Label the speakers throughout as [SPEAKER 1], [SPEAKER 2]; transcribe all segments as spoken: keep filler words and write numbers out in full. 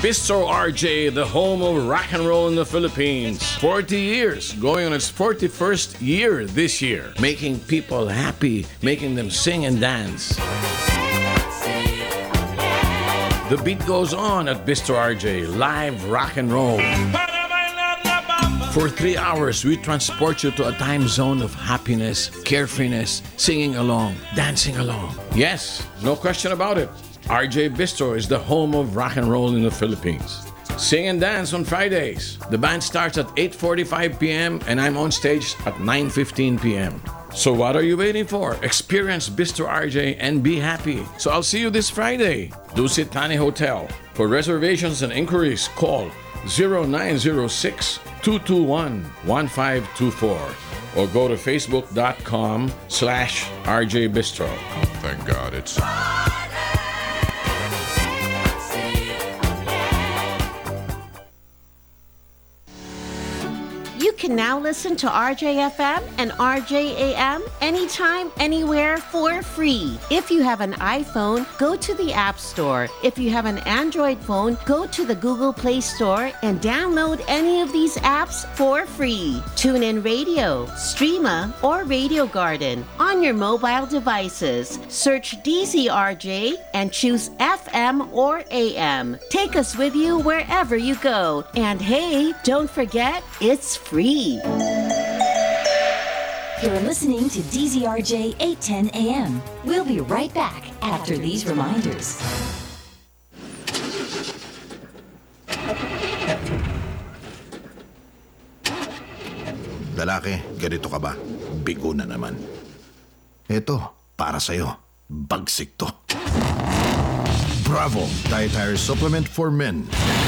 [SPEAKER 1] Bistro R J, the home of rock and roll in the Philippines. forty years, going on its forty-first year this year. Making people happy, making them sing and dance. The beat goes on at Bistro R J, live rock and roll. For three hours, we transport you to a time zone of happiness, carefreeness, singing along, dancing along. Yes, no question about it. R J Bistro is the home of rock and roll in the Philippines. Sing and dance on Fridays. The band starts at eight forty-five p.m. and I'm on stage at nine fifteen p.m. So what are you waiting for? Experience Bistro R J and be happy. So I'll see you this Friday. Dusit Thani Hotel. For reservations and inquiries, call zero nine zero six, two two one, one five two four or go to facebook.com slash RJ Bistro.
[SPEAKER 2] Thank God it's...
[SPEAKER 3] You can now listen to R J F M and R J A M anytime, anywhere for free. If you have an iPhone, go to the App Store. If you have an Android phone, go to the Google Play Store and download any of these apps for free. TuneIn Radio, Streama, or Radio Garden on your mobile devices. Search D Z R J and choose F M or A M. Take us with you wherever you go. And hey, don't forget, it's free.
[SPEAKER 4] You're listening to D Z R J eight ten A M. We'll be right back after these reminders.
[SPEAKER 5] Lalaki, ganito ka ba? Bigo na naman. Eto, para sa'yo. Bagsik to. Bravo! Dietary Supplement for Men.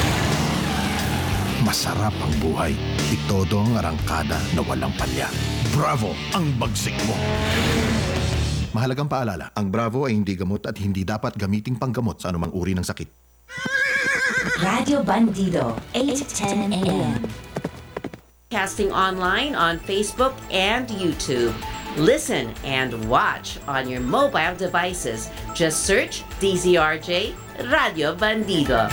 [SPEAKER 5] Masarap ang buhay. Itodo ang arangkada na walang palya. Bravo ang bagsik mo. Mahalagang paalala, ang Bravo ay hindi gamot at hindi dapat gamiting panggamot sa anumang uri ng sakit.
[SPEAKER 4] Radio Bandido, eight ten A M.
[SPEAKER 3] Casting online on Facebook and YouTube. Listen and watch on your mobile devices. Just search D Z R J Radio Bandido.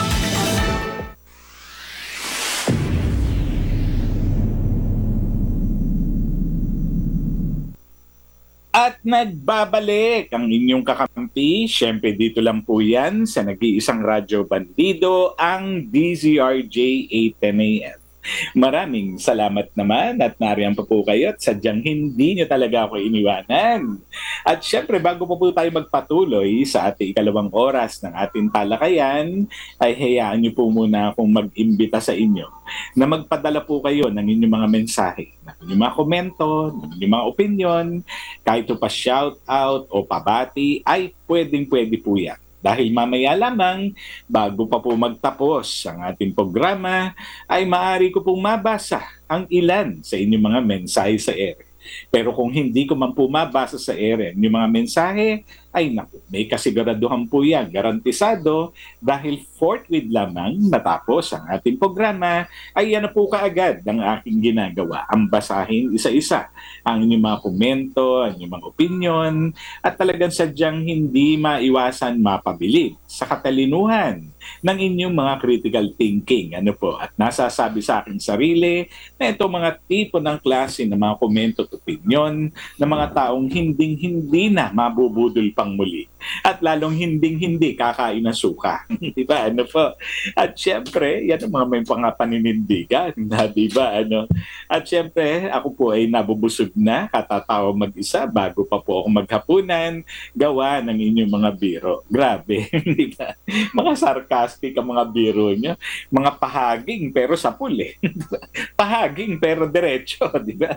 [SPEAKER 6] At nagbabalik ang inyong kakampi. Siyempre dito lang po yan sa nag-iisang Radyo Bandido, ang D Z R J eight ten A M. Maraming salamat naman at nariyan pa po kayo at sadyang hindi nyo talaga ako iniwanan. At syempre bago po po tayo magpatuloy sa ating ikalawang oras ng ating talakayan, ay hayaan nyo po muna akong mag-imbita sa inyo na magpadala po kayo ng inyong mga mensahe, ng inyong mga komento, ng inyong mga opinion, kahit pa shout out o pabati, ay pwedeng-pwede po yan. Dahil mamaya lamang, bago pa po magtapos ang ating programa, ay maaari ko pong mabasa ang ilan sa inyong mga mensahe sa ere. Pero kung hindi ko man po mabasa sa ere yung mga mensahe, ay naku, may kasiguraduhan po yan, garantisado, dahil forthwith lamang natapos ang ating programa, ay yan na po kaagad ang aking ginagawa. Ang basahin isa-isa ang inyong mga komento, ang inyong mga opinion, at talagang sadyang hindi maiwasan mapabilib sa katalinuhan ng inyong mga critical thinking. Ano po? At nasasabi sa aking sarili na ito mga tipo ng klase ng mga komento at opinion ng mga taong hinding-hindi na mabubudol pang muli. At lalong hinding-hindi kakain ng suka. Diba? Ano po? At syempre, yan ang mga may pangapaninindigan. Na, diba? Ano? At syempre, ako po ay nabubusog na, katatawa mag-isa bago pa po ako maghapunan, gawa ng inyong mga biro. Grabe. Diba? Mga sarcastic ang mga biro nyo. Mga pahaging pero sapul eh. Pahaging pero diretso. Diba?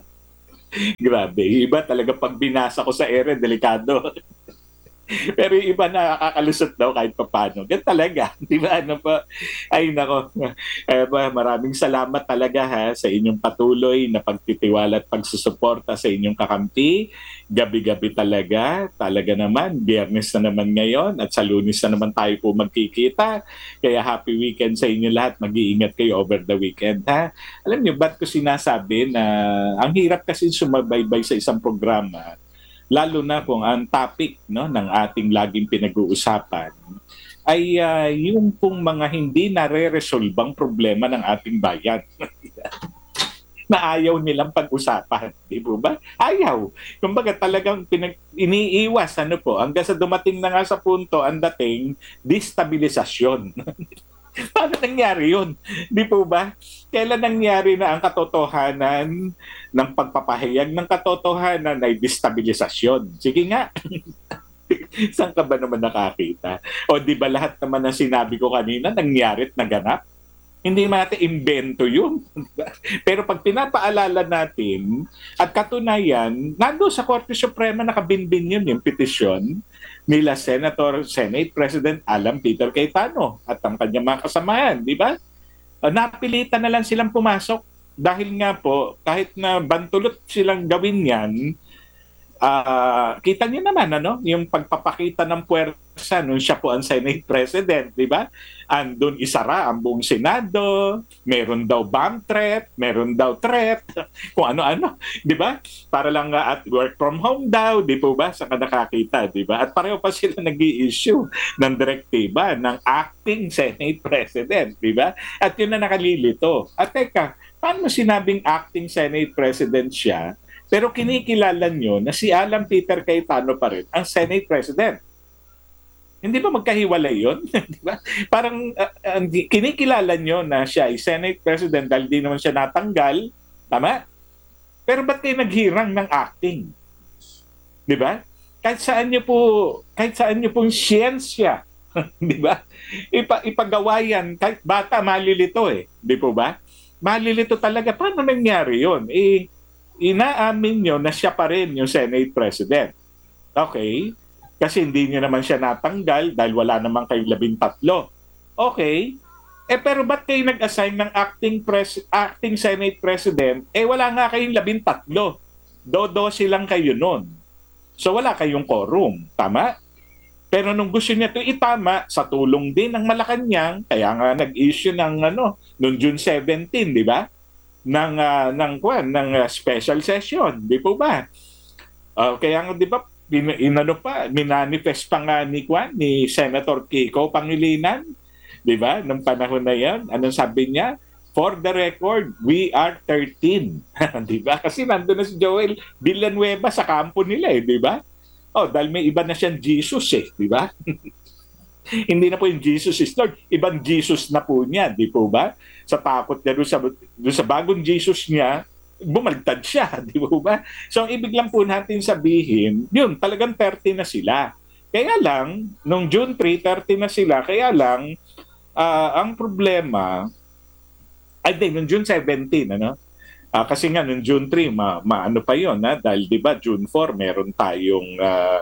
[SPEAKER 6] Grabe. Iba talaga pag binasa ko sa ere, delikado. Pero yung iba nakakalusot daw kahit papano. Ganun talaga. Di ba? Ano pa? Ay, nako. Eh, maraming salamat talaga ha, sa inyong patuloy na pagtitiwala at pagsusuporta sa inyong kakampi. Gabi-gabi talaga. Talaga naman. Biyernes na naman ngayon at sa Lunes na naman tayo po magkikita. Kaya happy weekend sa inyo lahat. Mag-iingat kayo over the weekend. Ha? Alam niyo, ba't ko sinasabi na ang hirap kasi sumabaybay sa isang programa, lalo na kung ang topic no, ng ating laging pinag-uusapan ay ah, yung pong mga hindi nare-resolbang problema ng ating bayan. Na ayaw nilang pag-usapan, di po ba? Ayaw. Kumbaga talagang pinag iniiwas ano po, hanggang sa dumating na nga sa punto ang dating destabilisasyon. Paano nangyari yun? Di po ba? Kailan nangyari na ang katotohanan ng pagpapahayag ng katotohanan ay destabilisasyon? Sige nga. Saan ka ba naman nakakita? O di ba lahat naman ng sinabi ko kanina nangyari at naganap? Hindi natin imbento yun. Pero pag pinapaalala natin, at katunayan, nando sa Korte Suprema nakabinbin yun, yung petisyon nila Senator, Senate President Alan Peter Cayetano at ang kanyang mga kasamahan, di ba? Uh, napilitan na lang silang pumasok dahil nga po, kahit na bantulot silang gawin yan, Uh, kita niyo naman ano, yung pagpapakita ng puwersa nung siya po ang Senate President, di ba? Andun isara ang buong Senado, meron daw bomb threat, meron daw threat, kung ano-ano, di ba? Para lang uh, at work from home daw, di po ba? Sa nakakita, di ba? At pareho pa sila nag-i-issue ng direktiba ng acting Senate President, di ba? At yun na nakalilito. At teka, paano sinabing acting Senate President siya? Pero kinikilala nyo na si Alan Peter Cayetano pa rin ang Senate President. Hindi ba magkahiwalay yun? Di ba? Parang uh, uh, kinikilala nyo na siya ay Senate President dahil di naman siya natanggal. Tama? Pero ba't kayo naghirang ng acting? Di ba? Kahit saan nyo po, kahit saan nyo pong siyensya, di ba? Ipa, ipagawa yan, kahit bata malilito eh. Di po ba? Malilito talaga. Paano nangyari yun? Eh, inaamin nyo na siya pa rin yung Senate President. Okay? Kasi hindi nyo naman siya natanggal dahil wala naman kayong labing tatlo. Okay? Eh pero ba't kayo nag-assign ng acting, pres- acting Senate President? Eh wala nga kayong labing tatlo. Dodo silang kayo nun. So wala kayong quorum. Tama? Pero nung gusto niya ito itama, sa tulong din ng Malacanang, kaya nga nag-issue ng ano, noong June seventeenth, di ba? ng uh, ng kwan ng uh, special session, di po ba? Uh, kaya nga di ba in, inano pa minanifest pa nga ni kwan ni Senator Kiko Pangilinan, di ba? Nung panahon na 'yan, anong sabi niya? For the record, we are thirteen. Di ba? Kasi nandoon na si Joel Villanueva sa kampo nila eh, di ba? Oh, dahil may iba na siyang Jesus eh, di ba? Hindi na po yung Jesus is Lord. Ibang Jesus na po niya, di po ba? Sa takot niya doon sa, doon sa bagong Jesus niya, bumaligtad siya, di po ba? So, ang ibig lang po natin sabihin, yun, talagang thirty na sila. Kaya lang, nung June third, thirty na sila, kaya lang, uh, ang problema, ay di, nung June seventeenth, ano? Uh, kasi nga, nung June third, ma, maano pa yun, ha? Dahil di ba, June fourth, meron tayong uh,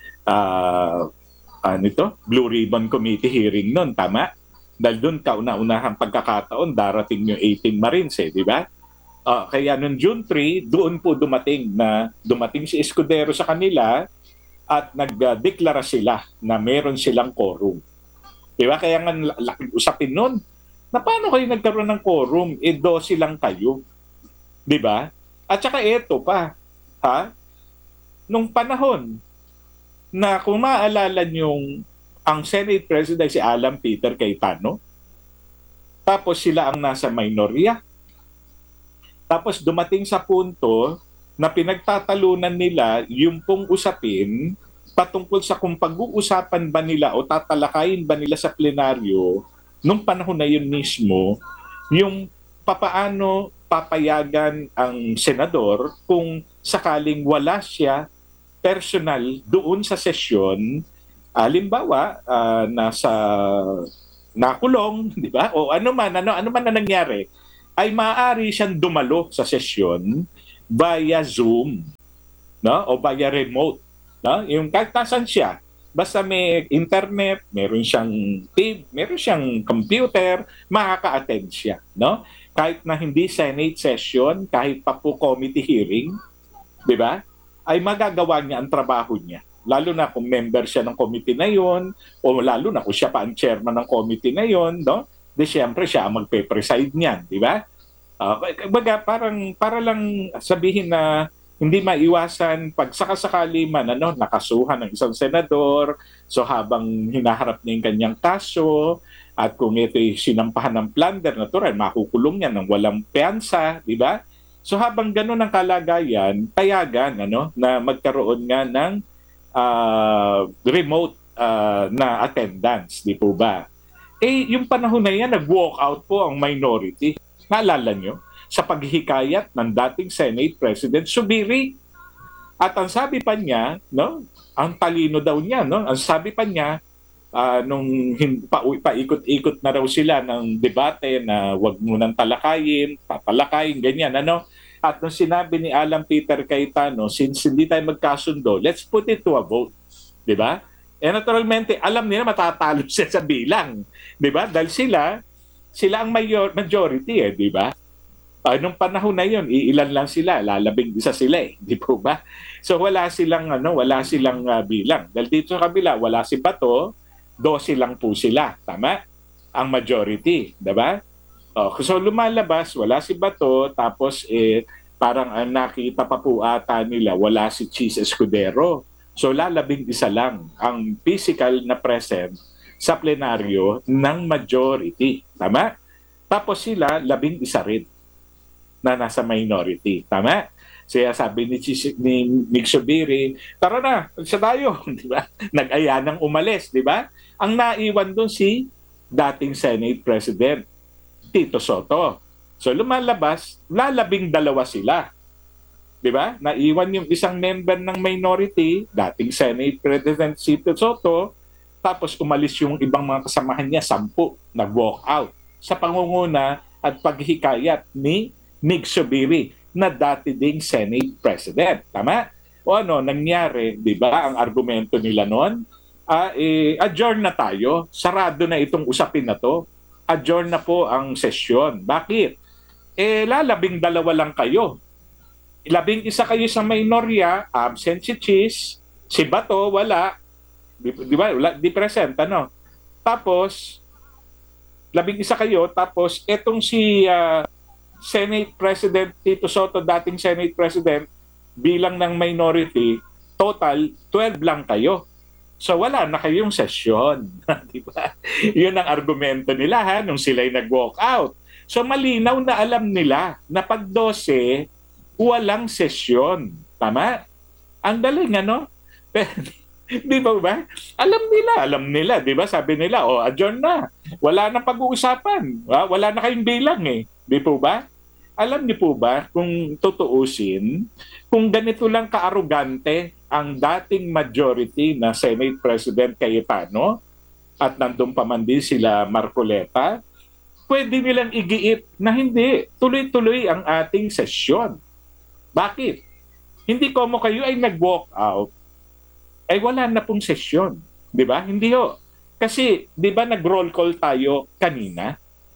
[SPEAKER 6] uh, ano ito? Blue Ribbon Committee hearing nun, tama? Dahil doon kauna-unahang pagkakataon, darating yung eighteen Marines eh, di ba? Uh, kaya noong June third, doon po dumating na dumating si Escudero sa kanila at nagdeklara sila na meron silang quorum. Di ba? Kaya nga laking usapin nun, na paano kayo nagkaroon ng quorum? E dosi lang kayo. Di ba? At saka eto pa, ha? Nung panahon na kung maaalala niyong ang Senate President si Alan Peter Cayetano, tapos sila ang nasa minorya, tapos dumating sa punto na pinagtatalunan nila yung pong usapin patungkol sa kung pag-uusapan ba nila o tatalakayin ba nila sa plenaryo nung panahon na yun mismo, yung papaano papayagan ang senador kung sakaling wala siya personal doon sa sesyon, halimbawa uh, nasa nakulong, di ba? O ano man ano ano man na nangyari, ay maaari siyang dumalo sa sesyon via Zoom, no? O via remote, no? Yung kahit nasan siya, basta may internet, meron siyang T V, meron siyang computer, makaka-attend siya, no? Kahit na hindi Senate session, kahit pa po committee hearing, di ba? Ay magagawa niya ang trabaho niya. Lalo na kung member siya ng committee na yon, o lalo na kung siya pa ang chairman ng committee na yon, no? Di siyempre siya ang magpe-preside niyan, di ba? Uh, baga, parang para lang sabihin na hindi maiwasan pag sakasakali man ano, nakasuhan ng isang senador, so habang hinaharap niya yung kanyang kaso, at kung ito'y sinampahan ng plunder, natural, makukulong yan ng walang piyansa, di ba? So habang ganun ang kalagayan, payagan ano, na magkaroon nga ng uh, remote uh, na attendance, di po ba? Eh, yung panahon na yan, nag-walk out po ang minority. Naalala nyo? Sa paghihikayat ng dating Senate President Subiri. At ang sabi pa niya, no, ang talino daw niya, no, ang sabi pa niya, uh, nung hin- pa- paikot-ikot na raw sila ng debate na wag munang talakayin, tatalakayin, ganyan, ano. At nung sinabi ni Alan Peter Cayetano, since hindi tayo magkasundo, let's put it to a vote. Di ba? Eh naturalmente, alam nila matatalo siya sa bilang. Di ba? Dahil sila, sila ang major- majority eh, di ba? Uh, nung panahon na yun, iilan lang sila, lalabing isa sila eh, di po ba? So wala silang ano, wala silang uh, bilang. Dahil dito sa kabila, wala si Bato, dose lang po sila, tama? Ang majority, di ba? Oh, so lumalabas, wala si Bato, tapos eh parang ang nakita pa po ata nila, wala si Cheese Escudero. So lalabing isa lang ang physical na present sa plenaryo ng majority, tama? Tapos sila labing isa rin na nasa minority. Tama? Kaya sabi ni, Chis- ni Mig Subiri, tara na, sa tayo. Di ba? Nag-aya ng umalis. Di ba? Ang naiwan doon si dating Senate President, Tito Soto. So lumalabas, lalabing dalawa sila. Di ba? Naiwan yung isang member ng minority, dating Senate President Tito Soto, tapos umalis yung ibang mga kasamahan niya, sampu, nag-walk out sa pangunguna at paghikayat ni Mig Subiri na dati ding Senate President. Tama? O ano, nangyari, di ba, ang argumento nila noon, ah, eh, adjourn na tayo, sarado na itong usapin na to, adjourn na po ang sesyon. Bakit? Eh, lalabing dalawa lang kayo. Labing isa kayo sa minorya, absent si Cheese, si Bato, wala, di, di ba, wala, di present, ano? Tapos, labing isa kayo, tapos etong si uh, Senate President Tito Soto, dating Senate President, bilang ng minority, total, twelve lang kayo. So wala na kayong sesyon. Di ba? Yun ang argumento nila ha, nung sila'y nag-walk out. So malinaw na alam nila na pag twelve, walang sesyon. Tama? Ang daling, ano? Di ba ba? Alam nila, alam nila. Di ba? Sabi nila, oh, adjourn na. Wala na pag-uusapan. Wala na kayong bilang eh. Di po ba? Alam niyo po ba kung tutuusin, kung ganito lang kaarugante ang dating majority na Senate President Cayetano at nandun pa man din sila Marcoleta, pwede nilang igiit na hindi, tuloy-tuloy ang ating sesyon. Bakit? Hindi ko mo kayo ay nag-walk out, ay wala na pong sesyon. Di ba? Hindi ho. Kasi, di ba nag-roll call tayo kanina?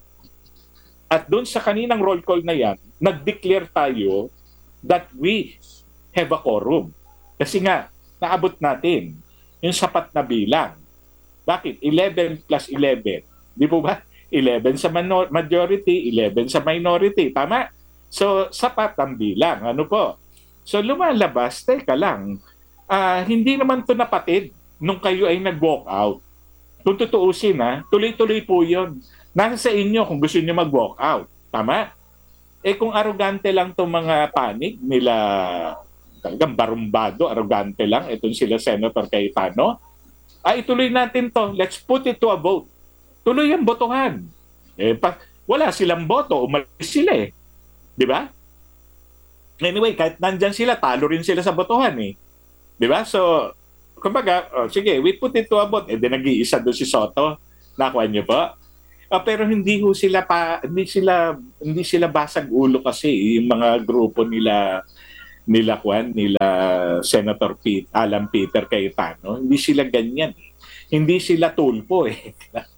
[SPEAKER 6] At doon sa kaninang roll call na yan, nag-declare tayo that we have a quorum. Kasi nga, naabot natin yung sapat na bilang. Bakit? eleven plus eleven. Di po ba? eleven sa manor- majority, eleven sa minority. Tama? So, sapat ang bilang. Ano po? So, lumalabas, teka lang, uh, hindi naman to napatid nung kayo ay nag-walk out. Kung tutuusin, ha, tuloy-tuloy po yun. Nasa sa inyo kung gusto niyo mag-walk out. Tama? Eh kung arrogante lang itong mga panig nila, talagang barumbado, arrogante lang, itong sila Senator Cayetano, ay ituloy natin to. Let's put it to a vote. Tuloy ang botohan. Eh, pa, wala silang boto, umalis sila eh. Di ba? Anyway, kahit nandyan sila, talo rin sila sa botohan eh. Di ba? So, kumbaga, oh, sige, we put it to a vote. Eh, di nag-iisa doon si Soto. Nakuha niyo po? Uh, pero hindi ho sila pa hindi sila hindi sila basag ulo kasi yung mga grupo nila nila Juan, nila Senator Pete, Alan Peter Cayetano, hindi sila ganyan. Hindi sila tulpo eh.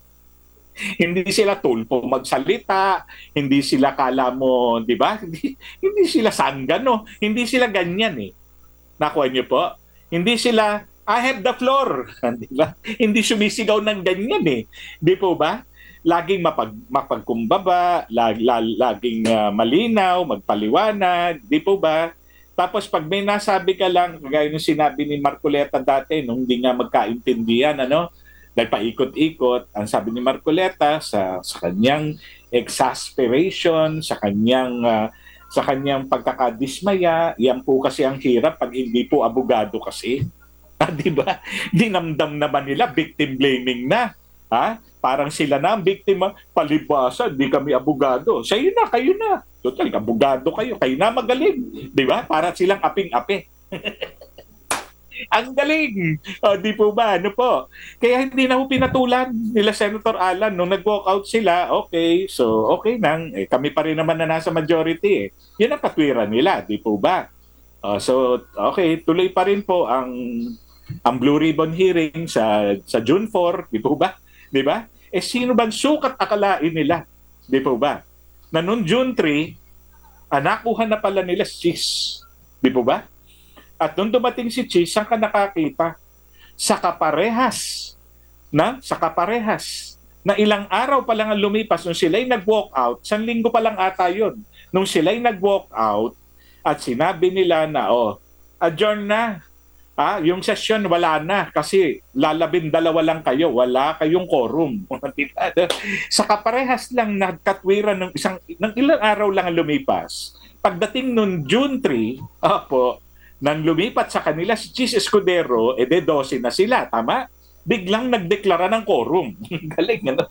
[SPEAKER 6] Hindi sila tulpo magsalita, hindi sila kala mo, di ba? Hindi, hindi sila sanggano, hindi sila ganyan eh. Nakuha niyo po? Hindi sila I have the floor, di ba? Hindi sumisigaw ng ganyan eh. Di po ba? Laging mapag, mapagkumbaba, lag, lag, laging uh, malinaw, magpaliwanag, di po ba? Tapos pag may nasabi ka lang, kagaya nung sinabi ni Marcoleta dati, nung hindi nga magkaintindihan, ano, dahil paikot-ikot, ang sabi ni Marcoleta sa, sa kanyang exasperation, sa kanyang uh, sa kanyang pagkakadismaya, yan po kasi ang hirap pag hindi po abogado kasi. Ah, di ba? Dinamdam naman nila, victim blaming na. Ha? Parang sila na ang biktima, palibasa, di kami abogado. Sa'yo na, kayo na. Total, abogado kayo, kayo na magaling. Di ba? Para silang aping-ape. Ang galing! O, di po ba? Ano po? Kaya hindi na po pinatulan nila Senator Alan. Nung nag-walk out sila, okay, so okay nang. Eh, kami pa rin naman na nasa majority. Eh. Yun ang patwiran nila, di po ba? O, so, okay, tuloy pa rin po ang ang Blue Ribbon hearing sa sa June fourth, di po ba? Di ba? Eh, sino bang sukat akalain nila? Di po ba? Na noong June third, ah, nakuha na pala nila si Cheese. Di po ba? At nung dumating si Cheese, saan ka nakakita? Sa kaparehas. Na? Sa kaparehas. Na ilang araw pa lang ang lumipas nung sila'y nag-walk out, isang linggo pa lang ata yun. Nung sila'y nag-walk out at sinabi nila na, oh, adjourn na. Ah, yung session wala na kasi lalabing dalawa lang kayo, wala kayong quorum. Sa kaparehas lang nagkatwiran ng isang ng ilang araw lang ang lumipas. Pagdating nung June third, opo, nang lumipat sa kanila si Cheese Escudero, ede twelve na sila, tama? Biglang nagdeklara ng quorum. Galing, ano?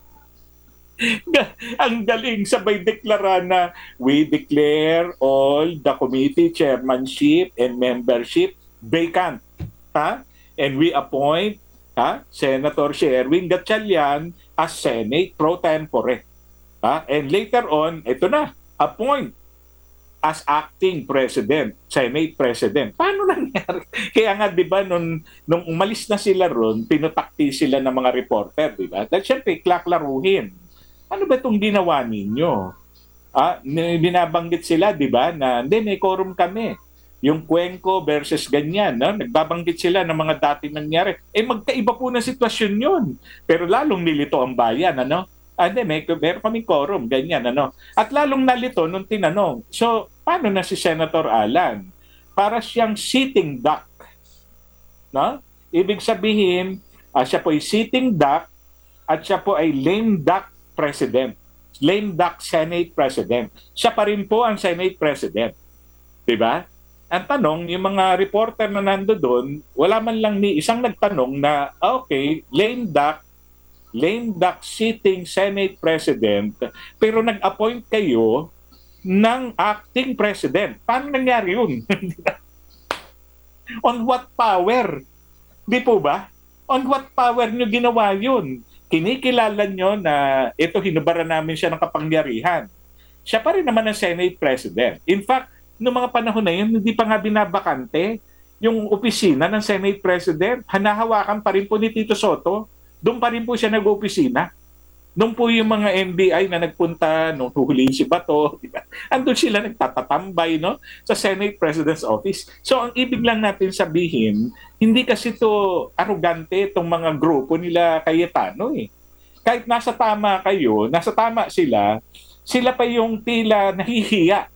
[SPEAKER 6] Ang galing, sabay deklara na we declare all the committee chairmanship and membership vacant. Ha? And we appoint ha, Senator Sherwin Gatchalian as Senate pro tempore. Ha? And later on, ito na, appoint as acting president, Senate president. Paano nangyari? Kaya nga, di ba, nung, nung umalis na sila ron, pinutakti sila ng mga reporter, di ba? Dahil syempre, klaklaruhin. Ano ba itong ginawa ninyo? Ah, binabanggit sila, di ba, na hindi, may quorum kami. Yung Cuenco versus ganyan, no? Nagbabanggit sila ng mga dating nangyari. Eh, magkaiba po na sitwasyon yun. Pero lalong nilito ang bayan, ano? Ah, hindi, may, meron kaming quorum, ganyan, ano? At lalong nalito nung tinanong, so, paano na si Senator Alan? Para siyang sitting duck. No? Ibig sabihin, uh, siya po ay sitting duck at siya po ay lame duck president. Lame duck Senate president. Siya pa rin po ang Senate president. Diba? Ang tanong, yung mga reporter na nando doon, wala man lang ni isang nagtanong na, okay, lame duck, lame duck sitting Senate president, pero nag-appoint kayo ng acting president. Paano nangyari yun? On what power? Di po ba? On what power nyo ginawa yun? Kinikilala nyo na ito, hinubaran namin siya ng kapangyarihan. Siya pa rin naman ang Senate president. In fact, noong mga panahon na yun, hindi pa nga binabakante yung opisina ng Senate president. Hanahawakan pa rin po ni Tito Soto. Doon pa rin po siya nag-opisina. Doon po yung mga N B I na nagpunta, nung huhulihin si Bato, diba? Andun sila nagtatatambay, no? Sa Senate President's Office. So, ang ibig lang natin sabihin, hindi kasi to arugante itong mga grupo nila Cayetano, eh. Kahit nasa tama kayo, nasa tama sila, sila pa yung tila nahihiya.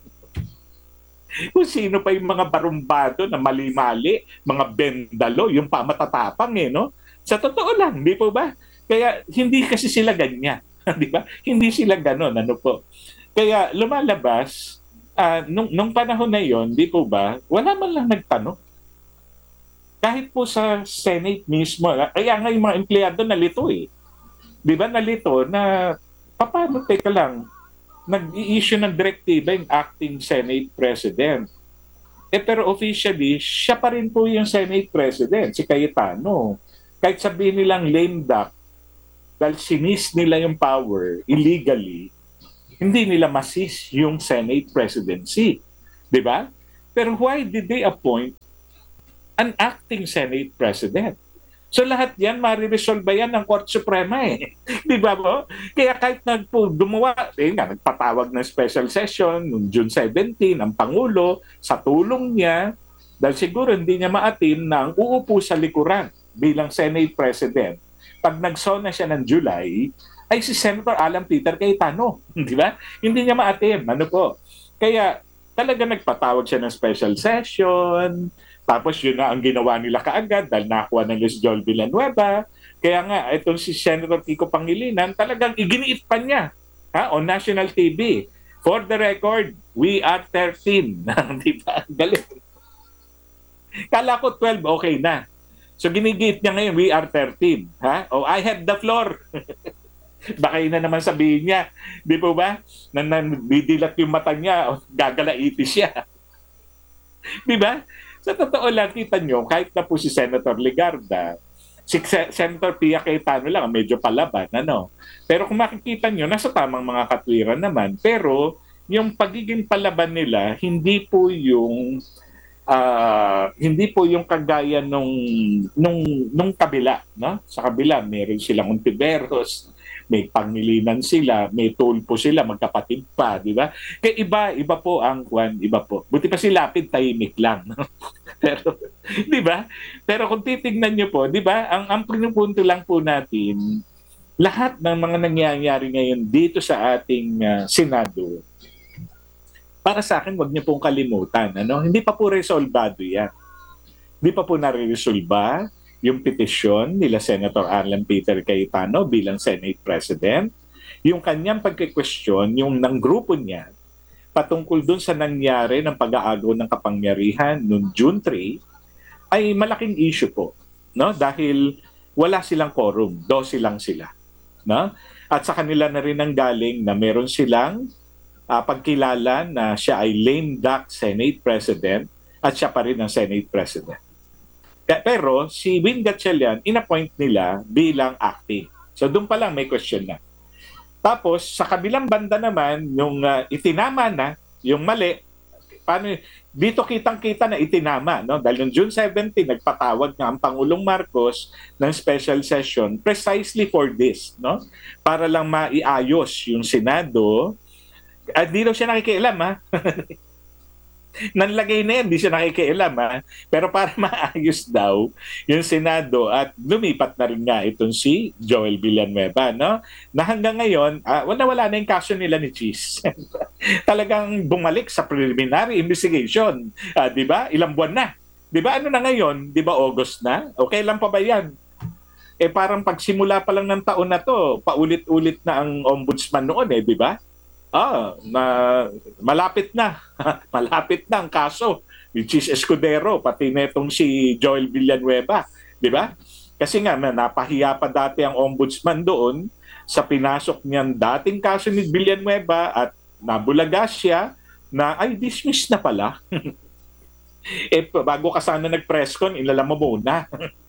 [SPEAKER 6] Kung sino pa yung mga barumbado na mali-mali, mga bendalo, yung pamatatapang, eh, no? Sa totoo lang, di po ba? Kaya hindi kasi sila ganyan, di ba? Hindi sila ganon, ano po. Kaya lumalabas, uh, nung, nung panahon na yon, di po ba, wala man lang nagtanong. Kahit po sa Senate mismo, kaya nga yung mga empleyado nalito eh. Di ba nalito na, paano, teka lang, nag-i-issue ng direktiba yung acting Senate President. Eh pero officially, siya pa rin po yung Senate President, si Cayetano. Kahit sabihin nilang lame duck, dahil sinis nila yung power illegally, hindi nila masis yung Senate presidency. Di ba? Pero why did they appoint an acting Senate president? So lahat yan, mariresolve yan ng Korte Suprema eh. Di ba po? Kaya kahit nagpo, gumawa, eh nga, nagpatawag ng special session noong June seventeenth, ang Pangulo, sa tulong niya, dahil siguro hindi niya maatin na ang uupo sa likuran bilang Senate President. Pag nagsona siya ng July, ay si Senator Alan Peter Cayetano. Di ba? Hindi niya maatin. Ano po? Kaya Talaga nagpatawag siya ng special session, tapos yun na ang ginawa nila kaagad dahil nakuha ng Luis Joel Villanueva. Kaya nga, itong si Senator Kiko Pangilinan, talagang iginiit pa niya ha, on national T V. For the record, we are thirteen. Di ba? Galing. Kala ko twelve, okay na. So ginigit niya ngayon, we are thirteen. Ha? Oh, I have the floor. Baka yun na naman sabihin niya. Di po ba? Na nandidilat yung mata niya, o gagalaitis siya. Di ba? Sa totoo lang, kita nyo, kahit na po si Senator Legarda, si Senator Pia Cayetano lang, medyo palaban, ano? Pero kung makikita nyo, nasa tamang mga katwiran naman. Pero yung pagiging palaban nila, hindi po yung uh, hindi po yung kagaya nung nung nung kabila, no? Sa kabila, meron silang Ontiveros, may Pangilinan sila, may Tulfo sila, magkapatid pa, di ba? Kaya iba, iba po ang kwan, iba po. Buti pa si Lapid, tahimik lang. Pero, di ba? Pero kung titignan nyo po, di ba, ang, ang pinupunto lang po natin, lahat ng mga nangyayari ngayon dito sa ating uh, Senado, para sa akin, wag niyo pong kalimutan. Ano? Hindi pa po resolvado yan. Hindi pa po nare-resolba yung petisyon nila Senator Alan Peter Cayetano bilang Senate President, yung kanyang pagkikwestiyon, yung ng grupo niya, patungkol dun sa nangyari ng pag-aagaw ng kapangyarihan noong June third, ay malaking issue po. No? Dahil wala silang quorum, dose lang sila. No? At sa kanila na rin ang galing na meron silang uh, pagkilala na siya ay lame duck Senate President at siya pa rin ang Senate President. Pero si Win Gatchalian, in-appoint nila bilang acting. So doon pa lang may question na. Tapos sa kabilang banda naman, yung uh, itinama na, yung mali, paano, dito kitang-kita na itinama. No? Dahil noong June seventeenth, nagpatawag nga ang Pangulong Marcos ng special session precisely for this. No? Para lang maiayos yung Senado. At di daw siya nakikialam, ha? Nanlagay na yan, di siya nakikialam, ha? Pero para maayos daw yung Senado at lumipat na rin nga itong si Joel Villanueva, no? Na hanggang ngayon, uh, wala-wala na yung kaso nila ni Cheese. Talagang bumalik sa preliminary investigation, uh, di ba? Ilang buwan na. Di ba ano na ngayon? Di ba August na? Okay lang pa ba yan? Eh parang pagsimula pa lang ng taon na to, paulit-ulit na ang ombudsman noon, eh, di ba? Ah, na malapit na. Malapit na ang kaso ni Chis Escudero, pati netong si Joel Villanueva, di ba? Kasi nga, napahiya pa dati ang ombudsman doon sa pinasok niyang dating kaso ni Villanueva at nabulaga siya na, ay, dismiss na pala. Eh, bago ka sana nag-presscon, ilalam mo muna.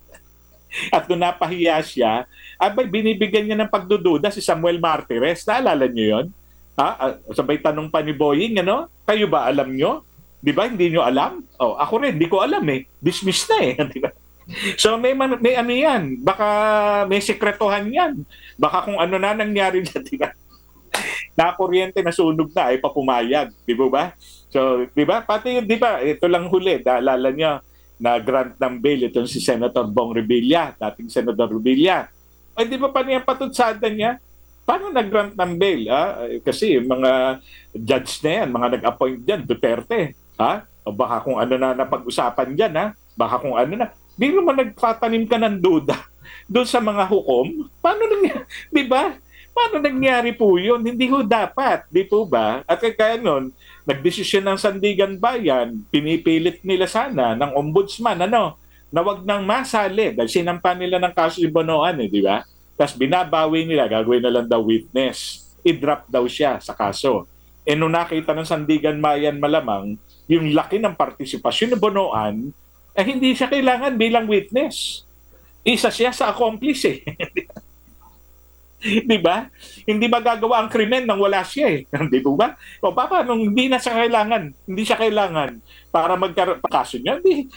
[SPEAKER 6] At nung napahiya siya, abay, binibigyan niya ng pagdududa si Samuel Martires. Naalala niyo yon? Ha? Sabay tanong pa ni Boying, ano? Kayo ba alam nyo? Di ba? Hindi nyo alam? Oh, ako rin, di ko alam eh. Dismiss na eh. Di ba? So may, man, may ano yan. Baka may sekretohan yan. Baka kung ano na nangyari dyan, di ba? Nakakuryente, nasunog na, ay papumayag. Di ba ba? So, di ba? Pati, di ba? Ito lang huli. Naalala nyo na grant ng bail itong si Senator Bong Revilla, dating Senator Revilla. Ay, di ba pa niya patutsada niya? Paano nag-grant ng bail? Ah? Kasi mga judge na yan, mga nag-appoint dyan, Duterte. Ha? O baka kung ano na napag-usapan dyan, ha? Baka kung ano na. Di naman nagpatanim ka ng duda doon sa mga hukom. Paano nangyari? Di ba? Paano nangyari po yun? Hindi ho dapat. Di po ba? At kaya nun, nagdesisyon ng Sandigan Bayan, pinipilit nila sana ng ombudsman, ano, na wag nang masali dahil sinampa nila ng kaso si Bonoan, eh, di ba? Tapos binabawi nila, gagawin na lang daw witness. I-drop daw siya sa kaso. E nung nakita ng Sandigan Bayan malamang, yung laki ng partisipasyon ni Bonoan, eh hindi siya kailangan bilang witness. Isa siya sa accomplice eh. Di ba? Hindi magagawa ang krimen nang wala siya eh. Di ba? O paano, hindi na siya kailangan, hindi siya kailangan para magkaroon, kaso niya, hindi,